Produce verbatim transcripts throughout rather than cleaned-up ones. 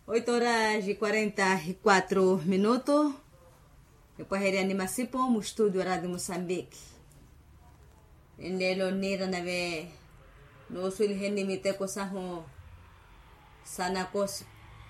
oito horas e quarenta e quatro minutos. Depois de animasipo no estúdio Rádio Moçambique. Endelo nira na ve no sul hendi miteko saho sana kosi.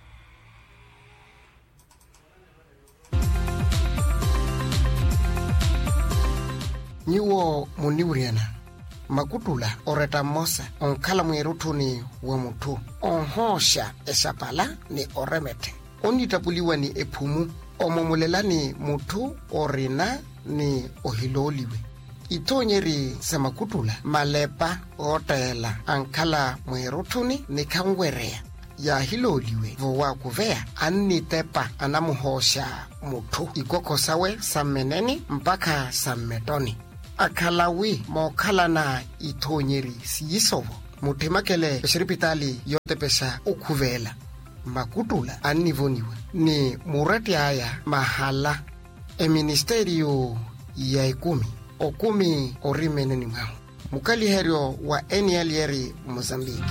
Niwo muniuriana makutula oreta mosa onkala mwerutuni wa mutu onhosha esapala ni oremete onitapuliwa ni epumu omomulelani mutu orina ni ohiloliwe itonyeri semakutula malepa otela ankala mwerutuni ni kangwerea ya hiloliwe vowa kuvea anitepa anamuhosha mutu ikokosawe sameneni mpaka sametoni akalawi mokala na itonyeri siyisovo mutemakele shiripitali yote pesa ukuvela makutula anivoniwe ni murati haya mahala e ministerio ya ikumi okumi orimene ni mwangu mukali herio wa enialieri Mozambiki.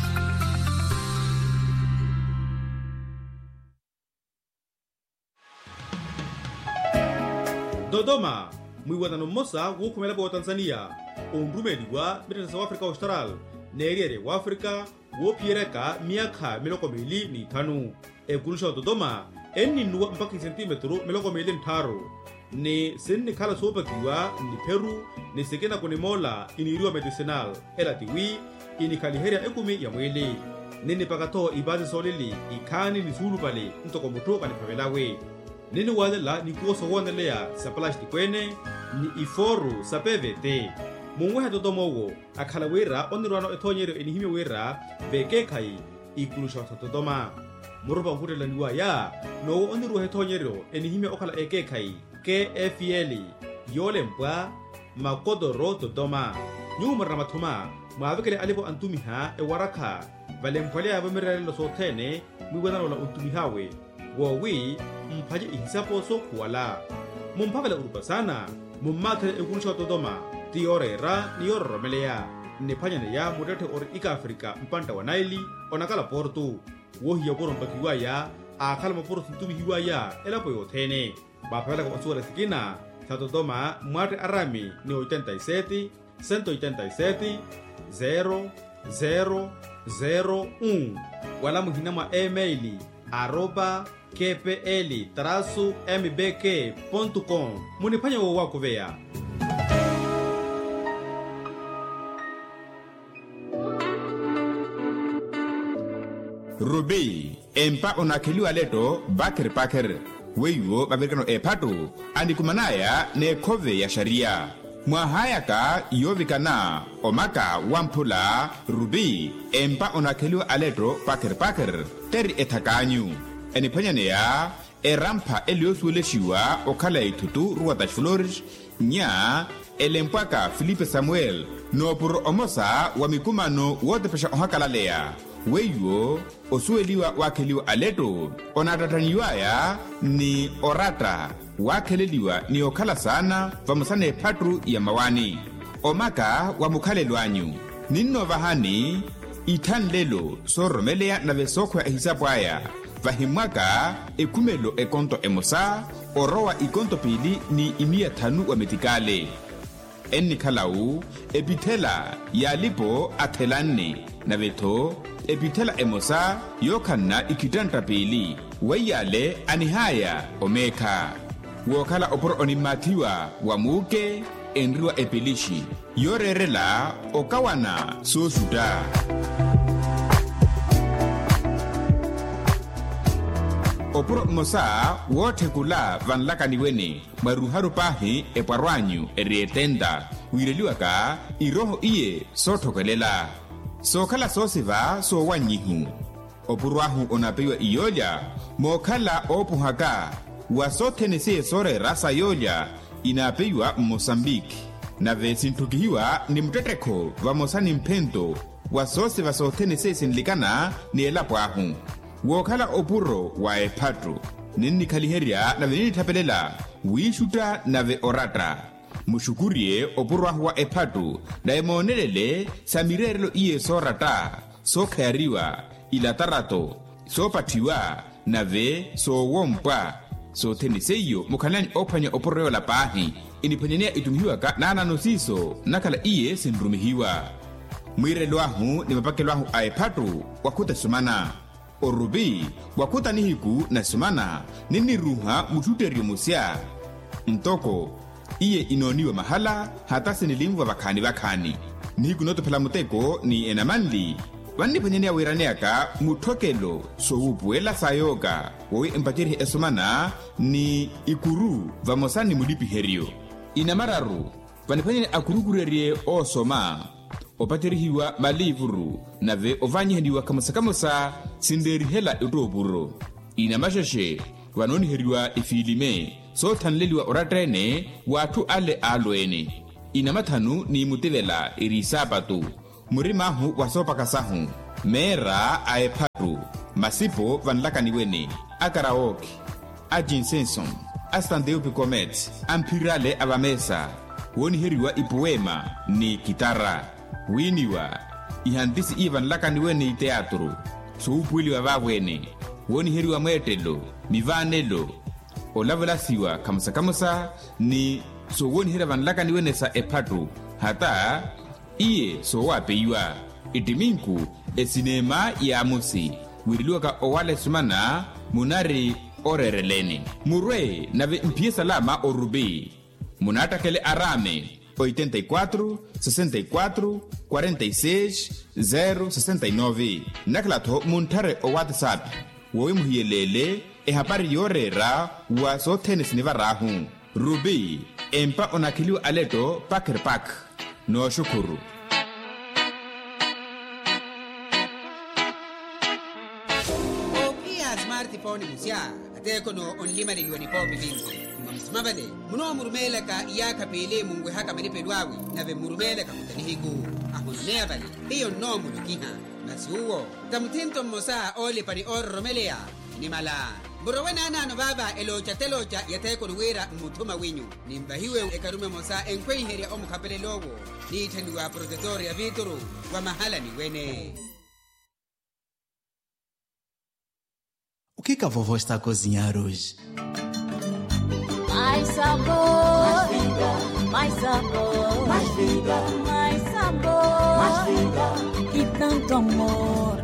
Dodoma mwiwatano mosa wukumela kwa Tanzania ondumedi wa Bitasa wa Afrika Austral neriere wa Afrika wopiereka miaka miloko mili ni tanu ekulusha Dodoma eni nuwa mpaka centimetro miloko mili ntaro ni seni kala sopa kiwa ni Peru ni sekena kone mola iniriwa medicinal ela tiwi ini kaliheria ekumi ya mwili nini pakato ibazi solili ikani ni sulu pale ntoko mutoka ni pavelawe nini wadela ni kuoso wandelea sa plasti kwene ni iforu sa P V T mungweha Dodoma wo akala wera onirwano etonyero enihime wera veke kai ikulusha sa Dodoma muruba ngudela niwa ya no onirwa etonyero enihime okala eke kai K F L yole mpwa makodoro Dodoma nyuma ramatuma mwavekele alipo antumiha e waraka vale mpwale avamira lo sotene mwiwana la untumihawe wowi mpaje ihisapo so kuwala mumpavela urupa sana mummate ekulusha Dodoma tiorera ni orromelea nepanyane ya mudete or ika Afrika mpanta wa Naili onakala portu wohi ya boron bakiwaya akala maporo sintumi hiwaya elapo yotene bapavela kwa suwa sikina sa Dodoma mwate arami ni ochenta y siete, ciento ochenta y siete, zero zero zero uno wala muhinama emaili arroba kpl traço mbk ponto com munipanya wo wako vea Rubi empa onakeliwa leto bakir bakir weyo babirkano epato andi kumanaya ne kove ya sharia mwahayaka yovikana omaka wampula Rubi empa onakeliwa aleto bakir bakir teri etakanyu eni panyanea erampa eliosweleshiwa okala itutu ruwata flores nya elempaka Filipe Samuel no puro omosa wa mikumano wote pesha ohakalalea weyo osueliwa wakeliwa aleto onatataniwaya ni orata wakeleliwa ni okala sana vamusane patru ya mawani omaka wa mukale lwanyu ninno vahani itan lelo soromelea na vesokwa hisabu haya vahimwaka ekumelo ekonto emosa orowa ikonto pili ni imia tanu wa metikale enni kalau epitela ya lipo atelanne na veto epitela emosa yokanna ikitanta pili weyale anihaya omeka wokala oporo onimatiwa wamuke enriwa epilishi yorerela okawana sosuda oporo mosa wote kula vanlakani wene maruharu pahi eparwanyu erietenda wireliwaka iroho iye sotokelela sokala sosiva so wanyihu opurwahu onapewa iyolya mokala opuhaka wasotenese sore rasa yolya inapewa Mozambiki na vesintukihiwa ni mteteko vamosani mpento wasosiva sotenese sinlikana ni elapwahu wokala opuro wa epatru nini kaliheria na venini tapelela wishuta na ve orata mushukurie opurwahu wa epatu na emonelele samirerelo iye sorata sokayariwa ilatarato sopatiwa nave so wompwa so teniseyo mukhalani ophwanya oporeo la pahi iniphanyanea itumihiwa ka nanano siso nakhala iye sinrumihiwa mwirelo ahu ni mapakelo ahu aephatu wakhuta sumana orubi wakhuta nihiku na sumana niniruha muthuterio musya ntoko iye inoniwa mahala hata sinilimva bakhani bakhani nihiku notophela muteko ni enamanli vanniphanyania wiraneaka muthokelo sowupuela sayoka wowi empatirihi esumana ni ikuru vamosani mulipiherio inamararu vaniphanyani akurukurerie osoma opatirihiwa malivuru nave ovanyihaniwa kamusakamusa sinderihela itopuro inamasheshe vanoniheriwa ifilime sothanleliwa oratrene wathu ale alwene inamathanu ni mutivela irisapatu murimahu wasopakasahu mera aephatu masipo vanlakaniwene akaraoke ajinsenson astandeu picomet ampirale avamesa woniheriwa ipoema ni kitara winiwa ihantisi i vanlakaniwene iteatro soupwiliwa vavwene woniheriwa mwetelo mivanelo olavelasiwa kamusakamusa ni so wonihera vanlakaniwene sa ephatu hata iye so wapeiwa itiminku esinema ya musi wiriliwaka owale sumana munari orerelene murwe nave mpie salama orubi munatakele arame oitenta e quatro, sessenta e quatro, quarenta e seis, zero sessenta e nove naklatho muntare o WhatsApp wowe muhiyelele ehapari yorera wa sothenes nivarahu rubi empa onakiliwa aleto paker pak no shukuru opia smartphone musya atekono onlima liliwani popi vingi mumamsimavale muno murumeleka iyaka pele mungwe haka manipelwawi nave murumeleka mutanihigu ahononea vale hiyo no mulukiha nasuwo tamutinto mosa ole pani orromelea nimala Burowena nano baba elocha telocha yatekono wera mutuma winyu nimbahiwe ekarume mosa enkweni heria omukapele logo ni tenduwa protetor ya vituru wa mahala ni wene. O que que a vovó está a cozinhar hoje? Mais sabor, mais vida, mais sabor, mais vida, mais sabor, mais vida e tanto amor.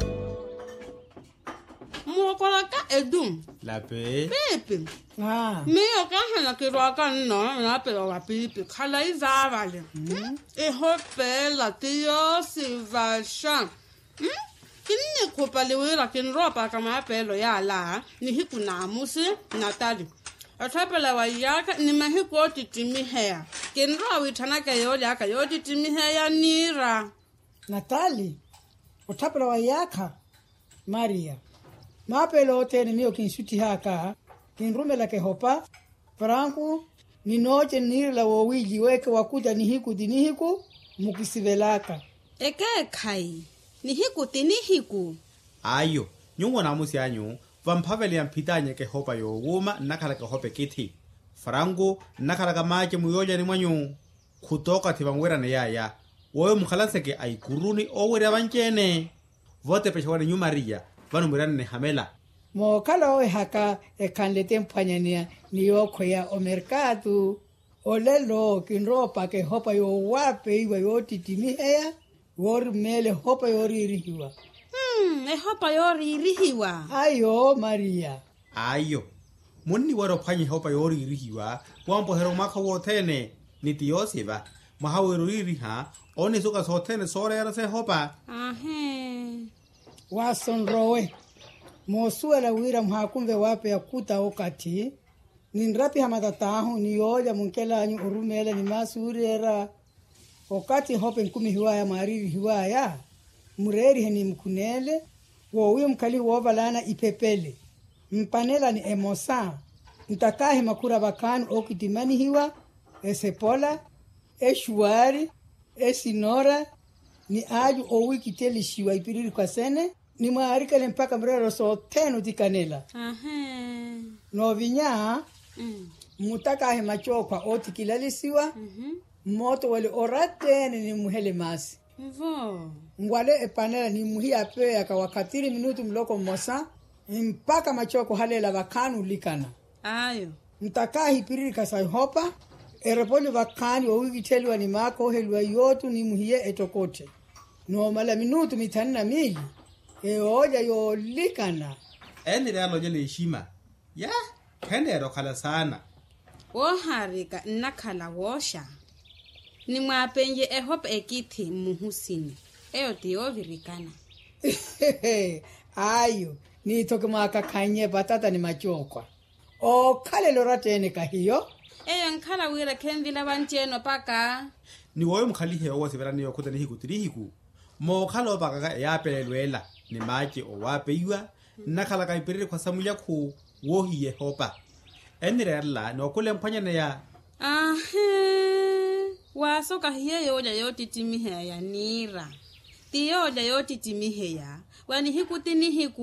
Muokolaka edum. La pe. Pepe. Ah. Mio kahana kiroaka no na pero la pipi khala izavale. E hopela tio sivasha. Hm? Kinni kopalewera kinropa kama pelo ya la ni hikuna musi natali. Atapela wa yaka ni mahiko titimi hea. Kinro witanaka yodi aka yodi timi hea nira. Natali. Utapela wa yaka Maria. Mapelo tene mio kinsuti haka kinrumela ke hopa franku ni noche nirla wowili weke wakuta ni hiku dinihiku mukisivelaka eke kai ni hiku tinihiku ayo nyungo na musi anyu vamphavele ya mpitanya ke hopa yo wuma nakhala ke hope kithi franku nakhala ka mache muyoja ni mwanyu kutoka thivangwera ne yaya woyo mukhalaseke aikuruni owere vanchene vote peshawane nyu Maria vanu mirane ne hamela mo kala oe haka e kanlete mpanyania ni yoko ya o mercado olelo kinropa ke hopa yo wape iwa yo titimi hea wor mele hopa yo ririhiwa hmm e hopa yo ririhiwa ayo Maria ayo munni waro phanye hopa yo ririhiwa wampo hero makha wothene nitiyosiva mahawero ririha one suka sothene sore yara se hopa ahe wasonrowe mosuela wira mhakumve wape ya kuta okati ninrapi hamatatahu niyoja munkela anyu urumele ni masurera okati hope nkumi hiwaya mariri hiwaya mureri heni mkunele wowe mkali wovalana ipepele mpanela ni emosa ntakahe makura bakanu okitimani hiwa esepola eshuari esinora ni aju owiki teli shiwa ipiriri kwa sene ni maarikale mpaka mrero so tenu tikanela ahe no vinya mm. mutaka he machokwa oti kilalisiwa mhm moto wale oratene ni muhele masi vo ngwale epanela ni muhia pe akawakatiri minutu mloko mosa mpaka machoko halela vakanu likana ayo mtakaa hipirika saihopa erepoli vakani wawikiteliwa ni mako helwa yotu ni muhiye etokote no mala minutu mitani na mili eoja yo likana eni realo jele ishima ya kende erokhala sana wo harika nnakhala wosha ni mwapenye ehopa ekithi muhusini eyo tiyovirikana ayo nitoke mwakakanye batata ni machokwa o kale loratene kahiyo eyo nkhala wira khenvila vanjeno paka ni woyo mkhalihe owo severani yokhota ni hiku tirihiku mo khala opaka ya pelelwela ni mache o wapeiwa nakhala ka ipirire kwa samulia khu wo hiye hopa enirella no kule mphanyane ya ahe wasoka hiye yoja yotitimihe ya nira tiyoja yotitimihe ya wani hiku tini hiku